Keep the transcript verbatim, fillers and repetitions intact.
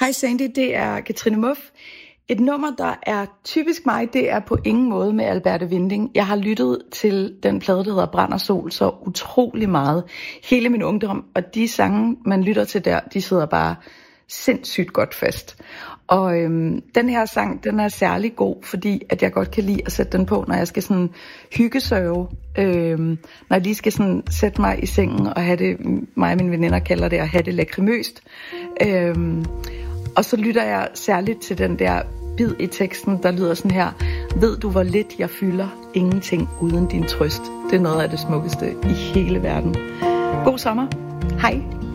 Hej Sandy, det er Katrine Muff. Et nummer, der er typisk mig, det er på ingen måde med Alberte Winding. Jeg har lyttet til den plade, der hedder Brand og Sol, så utrolig meget. Hele min ungdom, og de sange, man lytter til der, de sidder bare sindssygt godt fast. Og øhm, den her sang, den er særlig god, fordi at jeg godt kan lide at sætte den på, når jeg skal sådan hyggesøve. Øhm, når jeg lige skal sådan sætte mig i sengen og have det, mig og mine veninder kalder det, at have det lakrimøst. Øhm, og så lytter jeg særligt til den der bid i teksten, der lyder sådan her: ved du hvor lidt jeg fylder, ingenting uden din trøst. Det er noget af det smukkeste i hele verden. God sommer. Hej.